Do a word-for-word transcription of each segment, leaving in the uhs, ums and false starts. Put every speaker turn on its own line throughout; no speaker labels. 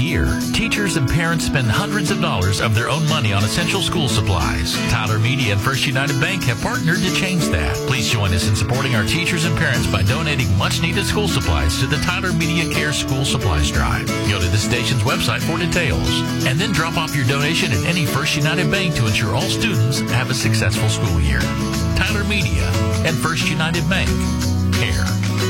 year. Teachers and parents spend hundreds of dollars of their own money on essential school supplies. Tyler Media and First United Bank have partnered to change that. Please join us in supporting our teachers and parents by donating much-needed school supplies to the Tyler Media Care School Supplies Drive. Go to the station's website for details, and then drop off your donation at any First United Bank to ensure all students have a successful school year. Tyler Media and First United Bank. Care.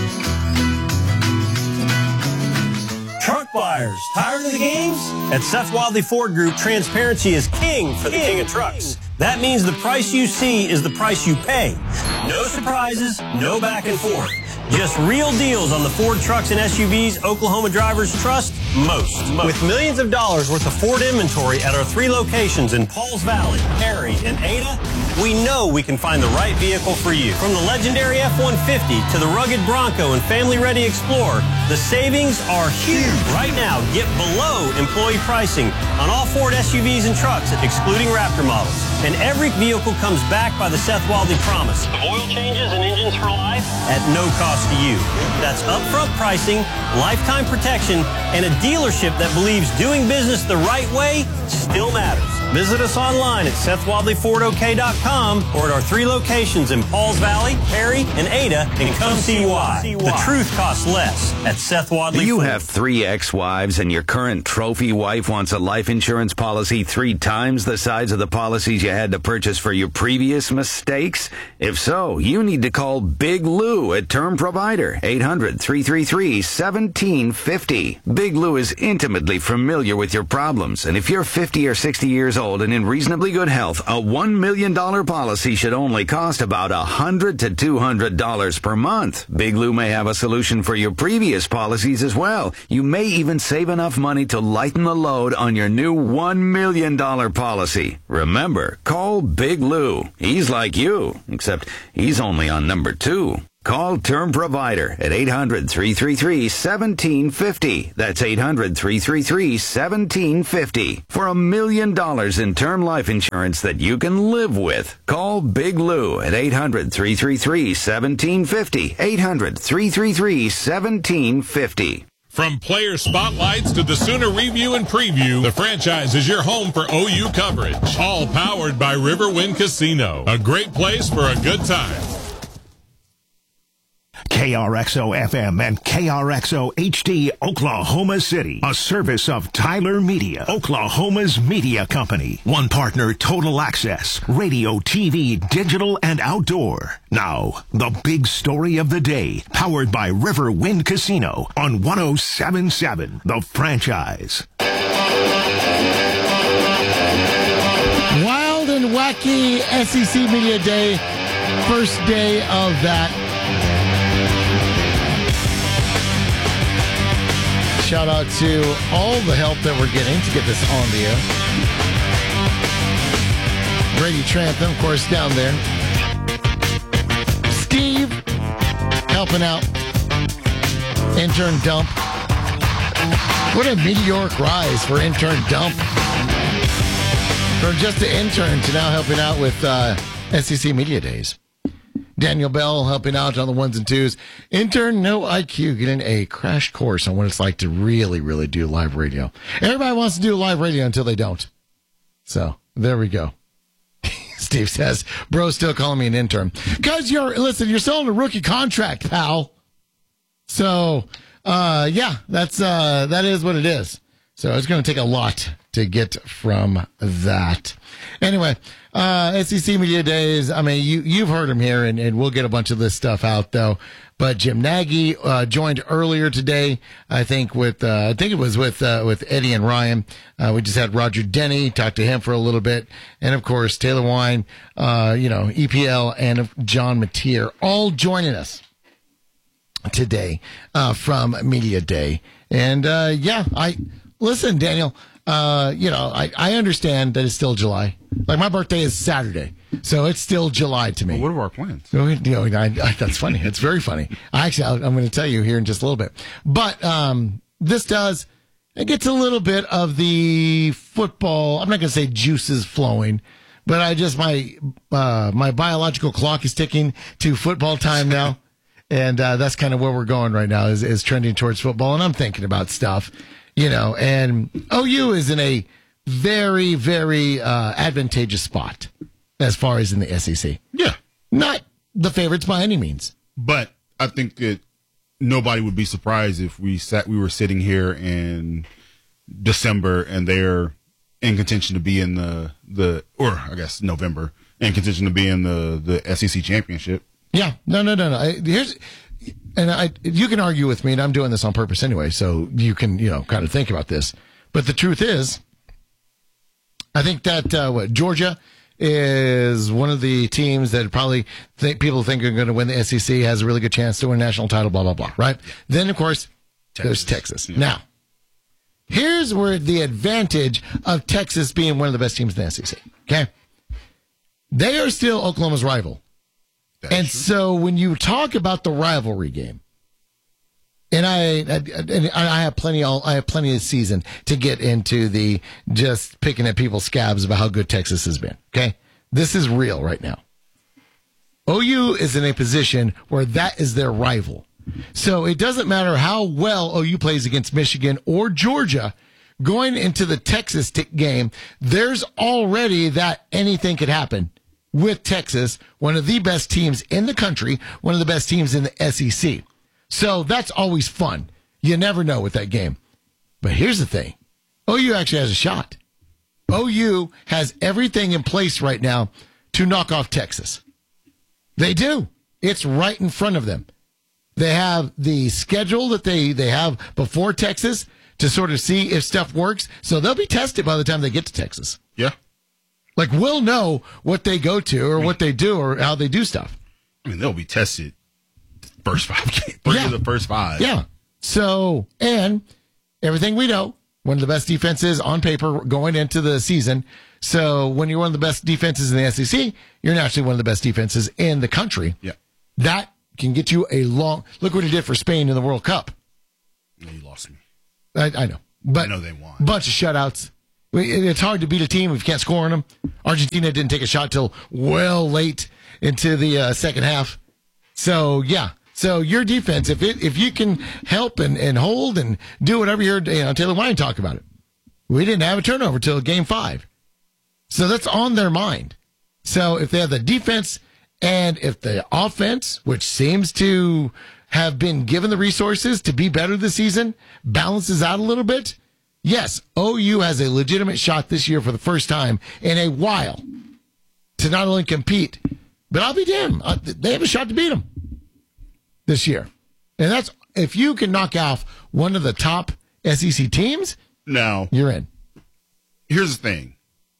Truck buyers, tired of the games? At Seth Wadley Ford Group, transparency is king for the king of trucks. That means the price you see is the price you pay. No surprises, no back and forth. Just real deals on the Ford trucks and S U Vs Oklahoma drivers trust most. With millions of dollars worth of Ford inventory at our three locations in Pauls Valley, Perry, and Ada, we know we can find the right vehicle for you. From the legendary F one fifty to the rugged Bronco and family-ready Explorer, the savings are huge. Right now, get below employee pricing on all Ford S U Vs and trucks, excluding Raptor models. And every vehicle comes back by the Seth Wadley promise of oil changes and engines for life at no cost to you. That's upfront pricing, lifetime protection, and a dealership that believes doing business the right way still matters. Visit us online at Seth Wadley Ford O K dot com or at our three locations in Pauls Valley, Perry, and Ada, and come see why. The truth costs less at Seth Wadley
Do you
Ford.
have three ex-wives and your current trophy wife wants a life insurance policy three times the size of the policies you had to purchase for your previous mistakes? If so, you need to call Big Lou at Term Provider, eight hundred, three three three, one seven five zero. Big Lou is intimately familiar with your problems, and if you're fifty or sixty years old and in reasonably good health, a one million dollars policy should only cost about one hundred to two hundred dollars per month. Big Lou may have a solution for your previous policies as well. You may even save enough money to lighten the load on your new one million dollars policy. Remember, call Big Lou. He's like you, except he's only on number two. Call Term Provider at eight hundred, three three three, one seven five zero. That's eight hundred, three three three, one seven five zero. For a million dollars in term life insurance that you can live with. Call Big Lou at eight hundred, three three three, one seven five zero. eight hundred, three three three, one seven five zero.
From player spotlights to the Sooner review and preview, the franchise is your home for O U coverage. All powered by Riverwind Casino. A great place for a good time.
K R X O F M and K R X O H D Oklahoma City. A service of Tyler Media, Oklahoma's media company. One partner, Total Access, radio, T V, digital, and outdoor. Now, the big story of the day, powered by Riverwind Casino on one oh seven point seven, The Franchise.
Wild and wacky S E C Media Day. First day of that. Shout out to all the help that we're getting to get this on the air. Brady Trantham, of course, down there. Steve, helping out. Intern Dump. What a meteoric rise for Intern Dump. From just an intern to now helping out with uh, S E C Media Days. Daniel Bell helping out on the ones and twos. Intern No I Q getting a crash course on what it's like to really, really do live radio. Everybody wants to do live radio until they don't. So, there we go. Steve says, bro's still calling me an intern. Because you're, listen, you're still on a rookie contract, pal. So, uh, yeah, that's, uh, that is what it is. So it's going to take a lot to get from that. Anyway, uh, S E C Media Days, I mean, you, you've heard him here, and, and we'll get a bunch of this stuff out, though. But Jim Nagy uh, joined earlier today, I think, with, uh, I think it was with uh, with Eddie and Ryan. Uh, we just had Roger Denny, talked to him for a little bit. And, of course, Taylor Wine, uh, you know, E P L, and John Mateer, all joining us today uh, from Media Day. And, uh, yeah, I... Listen, Daniel, uh, you know, I, I understand that it's still July. Like, my birthday is Saturday, so it's still July to me.
Well, what are our plans?
You know, I, I, that's funny. It's very funny. I actually, I'll, I'm going to tell you here in just a little bit. But um, this does, it gets a little bit of the football, I'm not going to say juices flowing, but I just, my uh, my biological clock is ticking to football time now. And uh, that's kind of where we're going right now, is, is trending towards football. And I'm thinking about stuff. You know, and O U is in a very, very uh, advantageous spot as far as in the S E C.
Yeah.
Not the favorites by any means.
But I think that nobody would be surprised if we sat, we were sitting here in December and they're in contention to be in the, the or I guess November, in contention to be in the, the S E C championship.
Yeah. No, no, no, no. I, here's, and I, you can argue with me, and I'm doing this on purpose anyway, so you can, you know, kind of think about this. But the truth is, I think that uh, what Georgia is one of the teams that probably think people think are going to win the S E C, has a really good chance to win a national title, blah, blah, blah, right? Then, of course, Texas. There's Texas. Yeah. Now, here's where the advantage of Texas being one of the best teams in the S E C, okay? They are still Oklahoma's rival. That's and true. So when you talk about the rivalry game, and I, and I have plenty, I have plenty of season to get into the just picking at people's scabs about how good Texas has been. Okay, this is real right now. O U is in a position where that is their rival, so it doesn't matter how well O U plays against Michigan or Georgia. Going into the Texas t- game, there's already that anything could happen. With Texas, one of the best teams in the country, one of the best teams in the S E C. So that's always fun. You never know with that game. But here's the thing. O U actually has a shot. O U has everything in place right now to knock off Texas. They do. It's right in front of them. They have the schedule that they, they have before Texas to sort of see if stuff works. So they'll be tested by the time they get to Texas.
Yeah.
Like, we'll know what they go to or I mean, what they do or how they do stuff.
I mean, they'll be tested first five games. Three yeah. of the first five.
Yeah. So, and everything we know, one of the best defenses on paper going into the season. So, when you're one of the best defenses in the S E C, you're naturally one of the best defenses in the country.
Yeah.
That can get you a long... Look what he did for Spain in the World Cup.
Yeah, you lost me.
I, I know. But
I know they won.
Bunch of shutouts. It's hard to beat a team if you can't score on them. Argentina didn't take a shot till well late into the uh, second half. So, yeah. So, your defense, if it if you can help and, and hold and do whatever you're, you know, Taylor Wine talked about it. We didn't have a turnover till game five. So, that's on their mind. So, if they have the defense and if the offense, which seems to have been given the resources to be better this season, balances out a little bit, yes, O U has a legitimate shot this year for the first time in a while to not only compete, but I'll be damned. Uh, they have a shot to beat them this year. And that's, if you can knock off one of the top S E C teams,
now
you're in.
Here's the thing.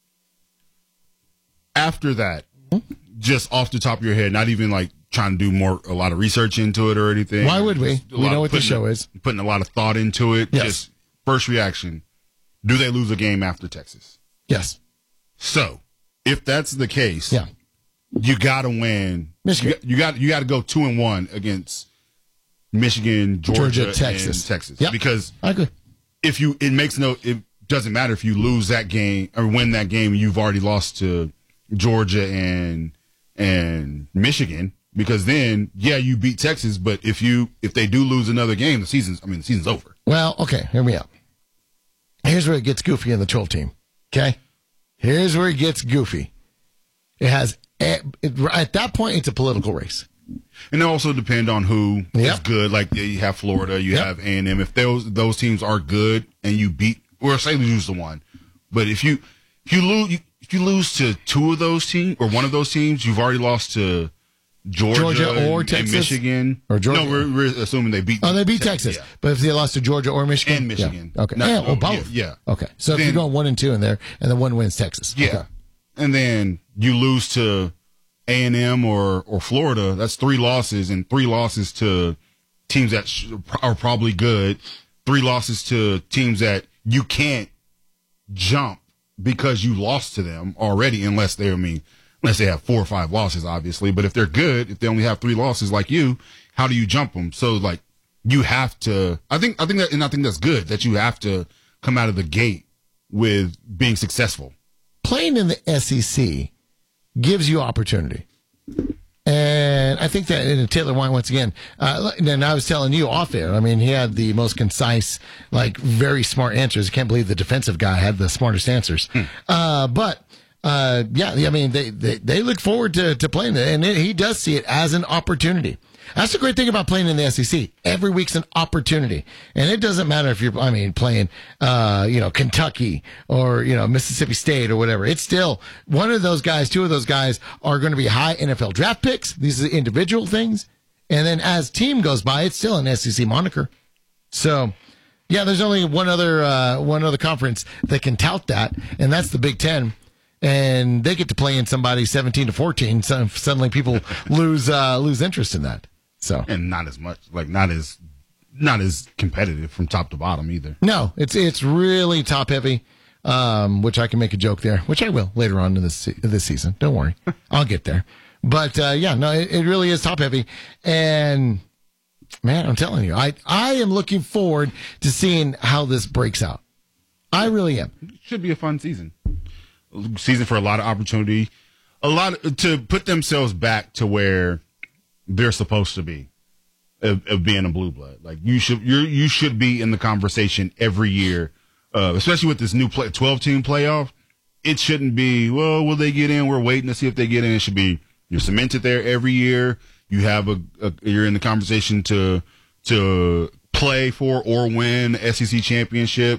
After that, mm-hmm. just off the top of your head, not even like trying to do more, a lot of research into it or anything.
Why would we? We know what the show is.
Putting a lot of thought into it.
Yes.
Just first reaction, do they lose a game after Texas?
Yes.
So, if that's the case,
yeah.
you got to win.
Michigan.
You got you got to go two and one against Michigan, Georgia,
Georgia Texas.
and Texas.
Yep.
Because
I agree.
if you, it makes no, it doesn't matter if you lose that game or win that game. You've already lost to Georgia and and Michigan. Because then, yeah, you beat Texas, but if you if they do lose another game, the season's I mean the season's over.
Well, okay, hear me out. Here's where it gets goofy in the twelve team. Okay, here's where it gets goofy. It has it, at that point it's a political race,
and it also depend on who
yep.
is good. Like you have Florida, you
yep.
have A and M. If those those teams are good and you beat, or say you lose the one, but if you if you lose if you lose to two of those teams or one of those teams, you've already lost to Georgia,
Georgia or
and,
Texas,
and Michigan,
or Georgia.
No, we're, we're assuming they beat.
Oh, they beat Texas,
yeah.
But if they lost to Georgia or Michigan
and Michigan,
yeah. okay,
no,
yeah, well,
oh,
both,
yeah,
yeah. Okay, so
then,
if you're going one and two in there, and then one wins Texas,
yeah,
okay.
and then you lose to A and M or or Florida, that's three losses, and three losses to teams that sh- are probably good, three losses to teams that you can't jump because you lost to them already, unless they, I mean. Unless they have four or five losses, obviously. But if they're good, if they only have three losses like you, how do you jump them? So, like, you have to, I think, I think that, and I think that's good that you have to come out of the gate with being successful.
Playing in the S E C gives you opportunity. And I think that in Taylor Wine, once again, uh, and I was telling you off air, I mean, he had the most concise, like, very smart answers. I can't believe the defensive guy had the smartest answers. Hmm. Uh, but, uh, yeah, I mean, they, they, they look forward to, to playing it, and it, he does see it as an opportunity. That's the great thing about playing in the S E C. Every week's an opportunity. And it doesn't matter if you're, I mean, playing, uh, you know, Kentucky or, you know, Mississippi State or whatever. It's still one of those guys, two of those guys are going to be high N F L draft picks. These are individual things. And then as team goes by, it's still an S E C moniker. So, yeah, there's only one other, uh, one other conference that can tout that, and that's the Big Ten. And they get to play in somebody seventeen to fourteen. So suddenly people lose, uh, lose interest in that. So
and not as much, like not as not as competitive from top to bottom either.
No, it's it's really top heavy, um, which I can make a joke there, which I will later on in this this season. Don't worry, I'll get there. But uh, yeah, no, it, it really is top heavy, and man, I'm telling you, I I am looking forward to seeing how this breaks out. I really am.
It should be a fun season, season for a lot of opportunity, a lot of, to put themselves back to where they're supposed to be, of, of being a blue blood. Like you should, you you should be in the conversation every year, uh, especially with this new play, twelve team playoff. It shouldn't be, well, will they get in? We're waiting to see if they get in. It should be you're cemented there every year. You have a, a you're in the conversation to to play for or win S E C championship.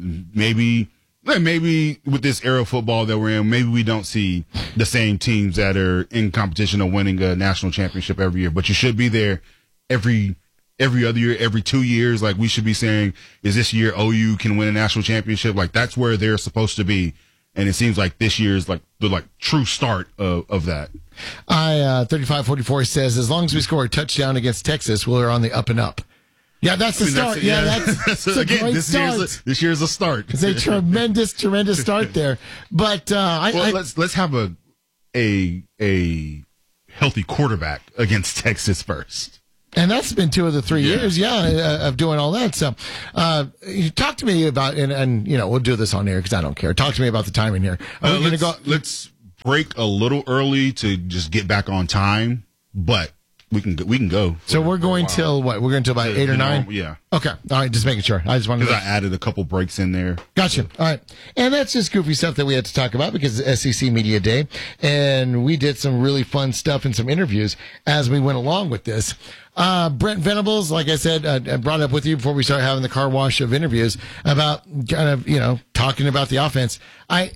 Maybe. Maybe with this era of football that we're in, maybe we don't see the same teams that are in competition of winning a national championship every year. But you should be there every every other year, every two years. Like we should be saying, is this year O U can win a national championship? Like that's where they're supposed to be. And it seems like this year is like the like true start of, of that.
I uh, thirty-five forty-four says, as long as we score a touchdown against Texas, we're on the up and up. Yeah, that's the I mean, start. That's, yeah, yeah, that's, that's, that's a again, great
this
start.
Year's a, this year's a start.
It's a tremendous, tremendous start there. But uh, I,
well,
I,
let's let's have a a a healthy quarterback against Texas first.
And that's been two of the three yeah. years, yeah, uh, of doing all that. So, uh, you talk to me about, and, and you know, we'll do this on air because I don't care. Talk to me about the timing here. Are
uh,
we
let's,
gonna go?
let's break a little early to just get back on time, but. We can go, we can go.
So we're going till what? We're going till about eight or nine?
Know, yeah.
Okay. All right. Just making sure. I just wanted to.
Because I added a couple breaks in there.
Gotcha. All right. And that's just goofy stuff that we had to talk about because it's S E C Media Day. And we did some really fun stuff and some interviews as we went along with this. Uh, Brent Venables, like I said, uh, I brought up with you before we started having the car wash of interviews about kind of, you know, talking about the offense. I,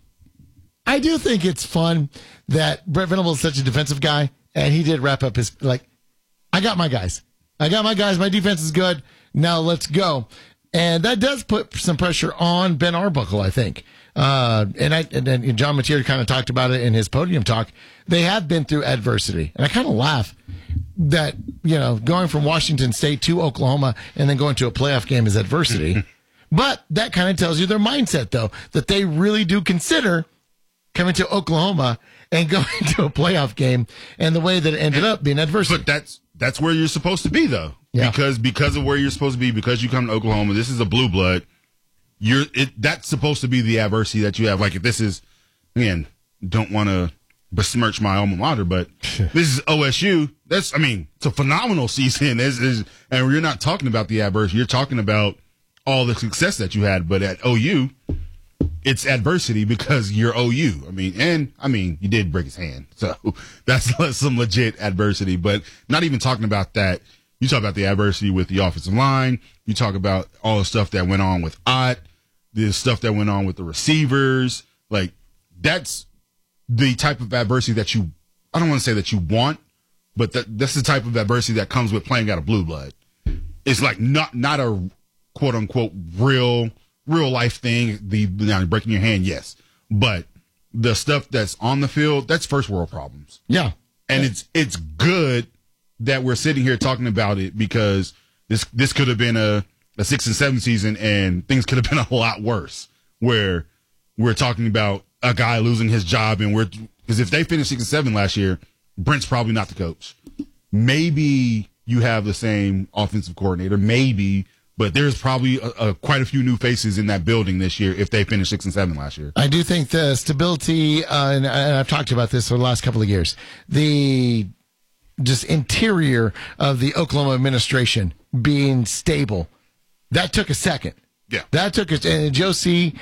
I do think it's fun that Brent Venables is such a defensive guy. And he did wrap up his, like, I got my guys. I got my guys. My defense is good. Now let's go. And that does put some pressure on Ben Arbuckle, I think. Uh, and I, and then John Mateer kind of talked about it in his podium talk. They have been through adversity. And I kind of laugh that, you know, going from Washington State to Oklahoma and then going to a playoff game is adversity. But that kind of tells you their mindset, though, that they really do consider coming to Oklahoma and going to a playoff game, and the way that it ended up being adversity.
But that's that's where you're supposed to be, though, yeah. because because of where you're supposed to be, because you come to Oklahoma. This is a blue blood. You're it. That's supposed to be the adversity that you have. Like if this is, again, don't want to besmirch my alma mater, but this is O S U. That's I mean, it's a phenomenal season. It's, it's, and you're not talking about the adversity. You're talking about all the success that you had. But at O U. It's adversity because you're O U. I mean, and I mean, you did break his hand. So that's some legit adversity, but not even talking about that. You talk about the adversity with the offensive line. You talk about all the stuff that went on with Ott, the stuff that went on with the receivers. Like that's the type of adversity that you, I don't want to say that you want, but that, that's the type of adversity that comes with playing out of blue blood. It's like not, not a quote unquote real real life thing, the you know, breaking your hand, yes. But the stuff that's on the field, that's first world problems.
Yeah.
And
yeah.
it's it's good that we're sitting here talking about it because this this could have been a, a six and seven season and things could have been a lot worse. Where we're talking about a guy losing his job and we're because if they finished six and seven last year, Brent's probably not the coach. Maybe you have the same offensive coordinator, maybe. But there's probably a, a, quite a few new faces in that building this year if they finished six and seven last year.
I do think the stability, uh, and, and I've talked about this for the last couple of years, the just interior of the Oklahoma administration being stable. That took a second.
Yeah.
That took a, and Joe C,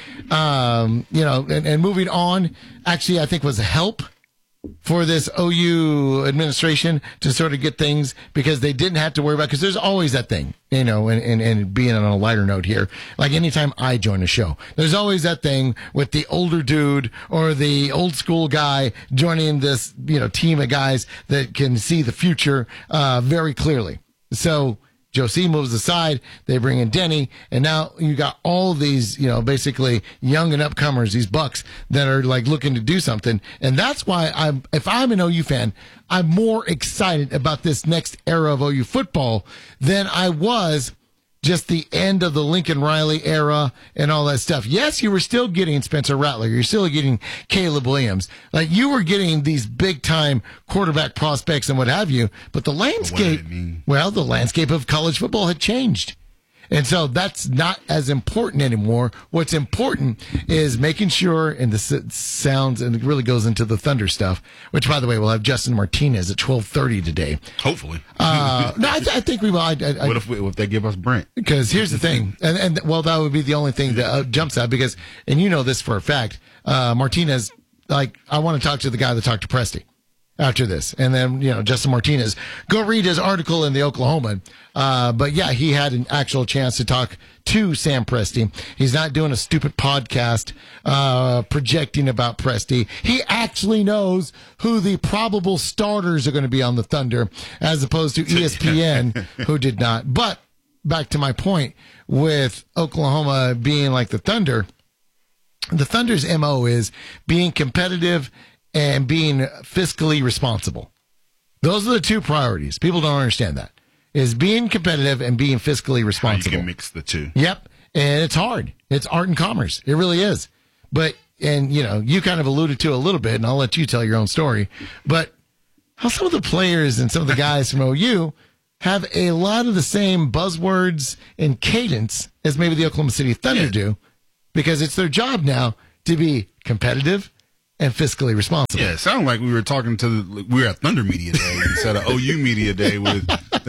um, you know, and, and moving on, actually, I think was a help for this O U administration to sort of get things, because they didn't have to worry about, because there's always that thing, you know, and, and, and being on a lighter note here, like anytime I join a show, there's always that thing with the older dude or the old school guy joining this, you know, team of guys that can see the future uh, very clearly. So Joe C moves aside, they bring in Denny, and now you got all these, you know, basically young and upcomers, these bucks that are like looking to do something. And that's why I'm, if I'm an O U fan, I'm more excited about this next era of O U football than I was just the end of the Lincoln Riley era and all that stuff. Yes, you were still getting Spencer Rattler. You're still getting Caleb Williams. Like, you were getting these big time quarterback prospects and what have you. But the landscape, well, the landscape of college football had changed. And so that's not as important anymore. What's important is making sure, and this sounds, and it really goes into the Thunder stuff, which, by the way, we'll have Justin Martinez at twelve thirty today.
Hopefully.
Uh, no, I, th- I think we will. I, I,
what if we, if they give us Brent?
Because here's the thing, and, and well, that would be the only thing that uh, jumps out, because, and you know this for a fact, uh, Martinez, like, I want to talk to the guy that talked to Presti after this. And then, you know, Justin Martinez, go read his article in the Oklahoma. Uh, but yeah, he had an actual chance to talk to Sam Presti. He's not doing a stupid podcast, uh, projecting about Presti. He actually knows who the probable starters are going to be on the Thunder, as opposed to E S P N, who did not. But back to my point with Oklahoma being like the Thunder, the Thunder's M O is being competitive and being fiscally responsible. Those are the two priorities. People don't understand that. Is being competitive and being fiscally responsible.
You can mix the two.
Yep. And it's hard. It's art and commerce. It really is. But, and you know, you kind of alluded to a little bit, and I'll let you tell your own story, but how some of the players and some of the guys from O U have a lot of the same buzzwords and cadence as maybe the Oklahoma City Thunder yeah. do, because it's their job now to be competitive and fiscally responsible.
Yeah, it sounded like we were talking to the, we were at Thunder Media Day instead of O U Media Day with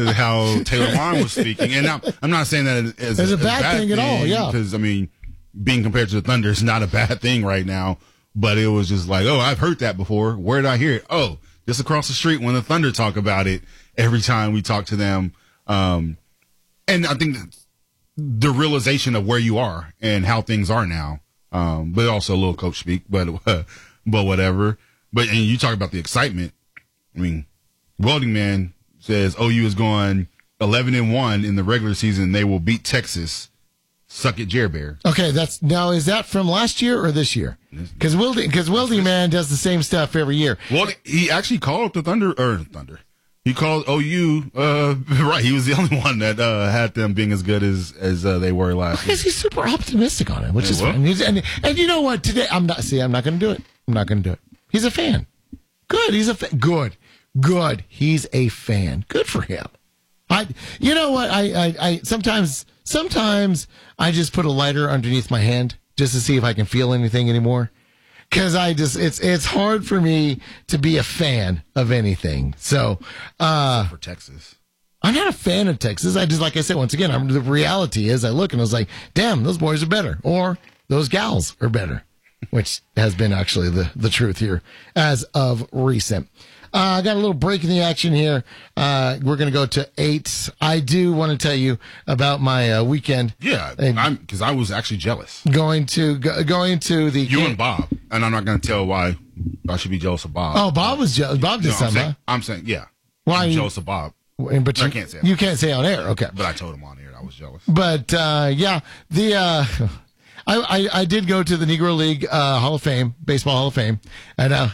how Taylor Line was speaking. And I'm, I'm not saying that as,
as
a,
a bad, bad thing, thing at all, yeah.
Because, I mean, being compared to the Thunder is not a bad thing right now. But it was just like, oh, I've heard that before. Where did I hear it? Oh, just across the street when the Thunder talk about it every time we talk to them. Um, and I think the realization of where you are and how things are now, um, but also a little coach speak, but uh, but whatever. But and you talk about the excitement. I mean, Welding Man says O U is going eleven and one in the regular season. They will beat Texas. Suck it, Jer Bear.
Okay, that's now. Is that from last year or this year? Because Welding, because Welding Man does the same stuff every year.
Well, he actually called the Thunder or Thunder. He called O U. Uh, right, he was the only one that uh, had them being as good as as uh, they were last year.
Because he's super optimistic on it, which
yeah,
is
well.
fun. He's, and and you know what? Today I'm not. See, I'm not going to do it. I'm not going to do it. He's a fan. Good. He's a fa- good. Good. He's a fan. Good for him. I. You know what? I. I. I sometimes. Sometimes I just put a lighter underneath my hand just to see if I can feel anything anymore. Because I just, it's it's hard for me to be a fan of anything. So, uh,
for Texas,
I'm not a fan of Texas. I just, like I said, once again, I'm, the reality is I look and I was like, damn, those boys are better. Or those gals are better, which has been actually the, the truth here as of recent. I uh, got a little break in the action here. Uh, we're going to go to eight. I do want to tell you about my uh, weekend.
Yeah, because I was actually jealous.
Going to go, going to the
you
game.
and Bob, and I'm not going to tell why I should be jealous of Bob.
Oh, Bob was jealous. Bob did
no,
something.
I'm saying,
huh?
I'm saying, yeah.
Why
I'm
are you
jealous of Bob?
But you,
I can't say
you can't say on air. Okay,
but I told him on air I was jealous.
But uh, yeah, the. Uh, I, I, I did go to the Negro League uh, Hall of Fame, Baseball Hall of Fame, and uh,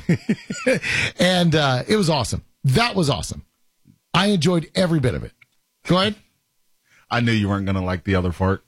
and uh, it was awesome. That was awesome. I enjoyed every bit of it. Go ahead.
I knew you weren't going to like the other part.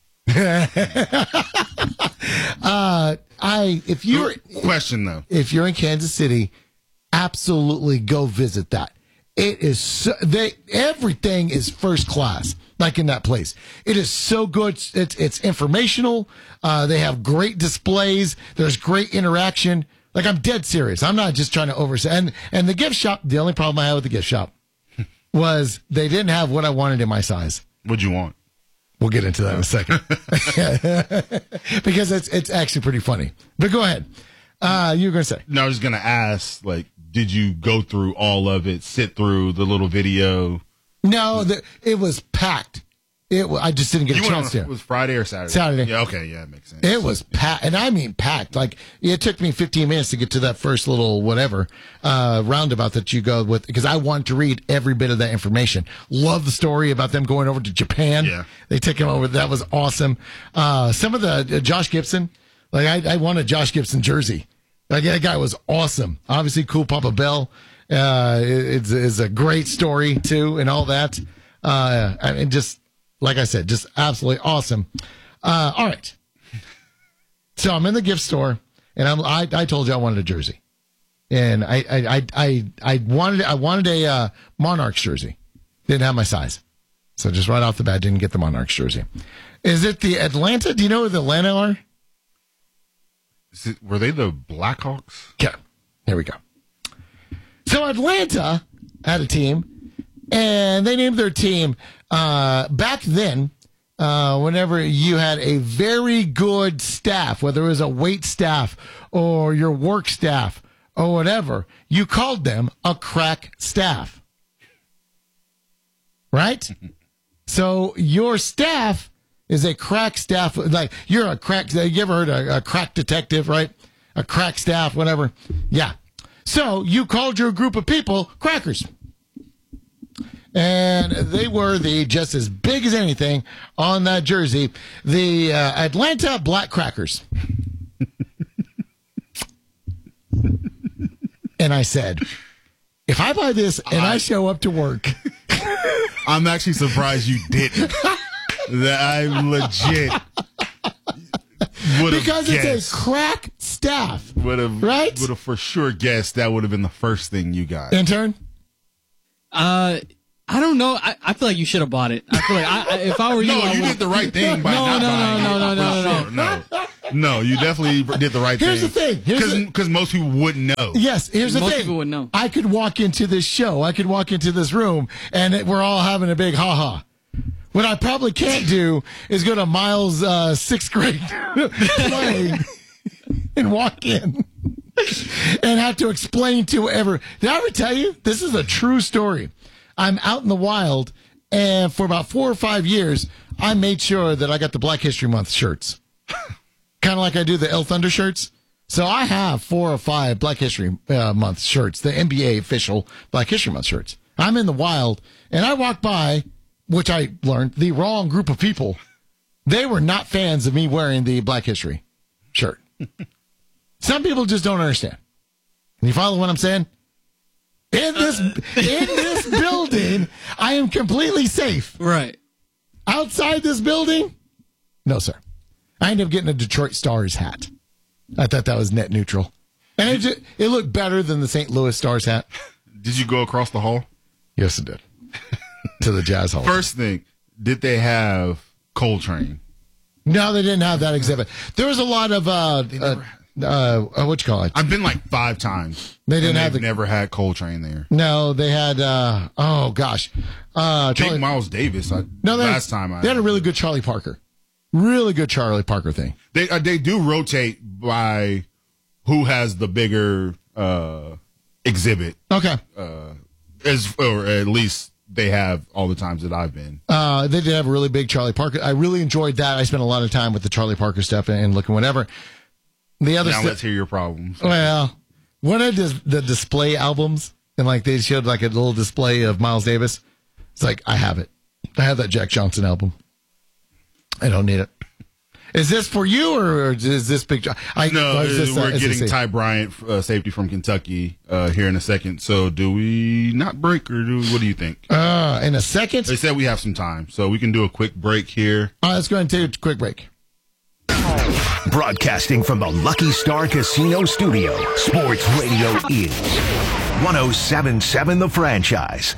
uh, I if you're
question though,
if you're in Kansas City, absolutely go visit that. It is so, they everything is first class, like in that place. It is so good. It's it's informational. Uh, they have great displays. There's great interaction. Like, I'm dead serious. I'm not just trying to oversell. And, and the gift shop, the only problem I had with the gift shop was they didn't have what I wanted in my size.
What'd you want?
We'll get into that in a second. Because it's it's actually pretty funny. But go ahead. Uh, you were going to say.
No, I was going to ask, like, did you go through all of it, sit through the little video?
No, the, it was packed. It, I just didn't get
you
a chance
on,
to.
It was Friday or Saturday?
Saturday.
Yeah, okay, yeah, it makes sense.
It was packed, and I mean packed. Like, it took me fifteen minutes to get to that first little whatever uh, roundabout that you go with, because I wanted to read every bit of that information. Love the story about them going over to Japan.
Yeah.
They took him over. That was awesome. Uh, some of the uh, Josh Gibson, like, I, I won a Josh Gibson jersey. Like, that guy was awesome. Obviously, Cool Papa Bell uh, is, is a great story, too, and all that. Uh, and just, like I said, just absolutely awesome. Uh, all right. So I'm in the gift store, and I'm, I, I told you I wanted a jersey. And I, I, I, I, I wanted, I wanted a uh, Monarchs jersey. Didn't have my size. So just right off the bat, didn't get the Monarchs jersey. Is it the Atlanta? Do you know where the Atlanta are?
Is it, were they the Blackhawks?
Yeah. Here we go. So Atlanta had a team, and they named their team uh, back then, uh, whenever you had a very good staff, whether it was a wait staff or your work staff or whatever, you called them a crack staff. Right? So your staff is a crack staff. Like, you're a crack. You ever heard a, a crack detective, right? A crack staff, whatever. Yeah. So you called your group of people crackers. And they were the just as big as anything on that jersey, the uh, Atlanta Black Crackers. And I said, if I buy this and I, I show up to work.
I'm actually surprised you didn't. That I'm legit.
Because
guessed,
it's a crack staff.
Would have,
right?
Would have for sure guessed that would have been the first thing you got.
Intern?
Uh, I don't know. I, I feel like you should have bought it. I feel like I, I, if I were you,
no,
I
you did the right thing by
no,
not
no,
buying
no,
it.
no, no, no,
no, no, no, no. You definitely did the right
here's
thing.
Here's the thing.
Because most people wouldn't know.
Yes, here's the
most
thing.
people would know.
I could walk into this show. I could walk into this room, and it, we're all having a big ha-ha. What I probably can't do is go to Miles' uh, sixth grade play and walk in and have to explain to ever. Did I ever tell you? This is a true story. I'm out in the wild, and for about four or five years, I made sure that I got the Black History Month shirts. Kind of like I do the El Thunder shirts. So I have four or five Black History uh, Month shirts, the N B A official Black History Month shirts. I'm in the wild, and I walk by, which I learned, the wrong group of people. They were not fans of me wearing the Black History shirt. Some people just don't understand. You follow what I'm saying? In this in this building, I am completely safe.
Right.
Outside this building, no, sir. I ended up getting a Detroit Stars hat. I thought that was net neutral. And it, just, it looked better than the Saint Louis Stars hat.
Did you go across the hall?
Yes, it did. To the Jazz Hall.
First thing, did they have Coltrane?
No, they didn't have that exhibit. There was a lot of, uh, uh, uh, what you call it?
I've been like five times.
They didn't have the,
never had Coltrane there.
No, they had, uh, oh gosh. Uh,
Jake Miles Davis. I,
no, they
last
had,
time I
They had a really good Charlie Parker. Really good Charlie Parker thing.
They uh, they do rotate by who has the bigger uh, exhibit.
Okay.
Uh, as or at least they have all the times that I've been.
Uh, they did have a really big Charlie Parker. I really enjoyed that. I spent a lot of time with the Charlie Parker stuff and, and looking whatever. The other
now
stu-
let's hear your problems.
Well, one of the, the display albums, and like they showed like a little display of Miles Davis. It's like, I have it. I have that Jack Johnson album. I don't need it. Is this for you, or is this big? I,
no,
this,
we're
uh,
getting Ty Bryant, uh, safety from Kentucky, uh, here in a second. So, do we not break, or do what do you think?
Uh, in a second.
They said we have some time, so we can do a quick break here.
All right, let's go ahead and take a quick break.
Broadcasting from the Lucky Star Casino Studio, Sports Radio is one oh seven point seven The Franchise.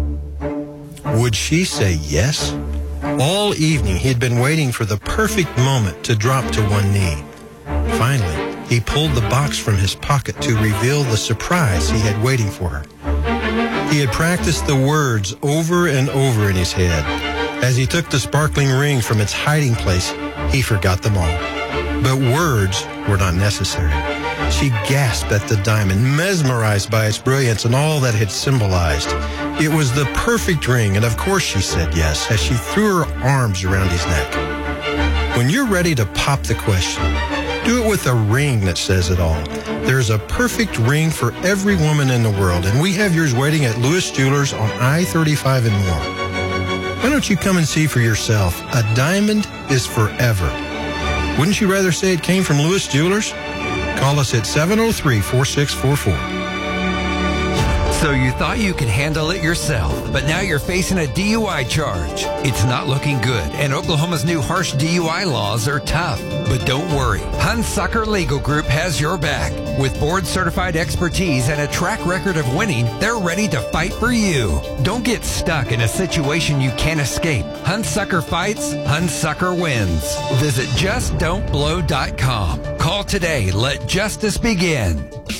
Would she say yes? All evening, he had been waiting for the perfect moment to drop to one knee. Finally, he pulled the box from his pocket to reveal the surprise he had waiting for her. He had practiced the words over and over in his head. As he took the sparkling ring from its hiding place, he forgot them all. But words were not necessary. She gasped at the diamond, mesmerized by its brilliance and all that it had symbolized. It was the perfect ring, and of course she said yes, as she threw her arms around his neck. When you're ready to pop the question, do it with a ring that says it all. There's a perfect ring for every woman in the world, and we have yours waiting at Lewis Jewelers on I thirty-five and more. Why don't you come and see for yourself? A diamond is forever. Wouldn't you rather say it came from Lewis Jewelers? Call us at seven oh three, four six four four.
So you thought you could handle it yourself, but now you're facing a D U I charge. It's not looking good, and Oklahoma's new harsh D U I laws are tough. But don't worry, Hunsucker Legal Group has your back. With board-certified expertise and a track record of winning, they're ready to fight for you. Don't get stuck in a situation you can't escape. Hunsucker fights, Hunsucker wins. Visit just don't blow dot com. Call today. Let justice begin.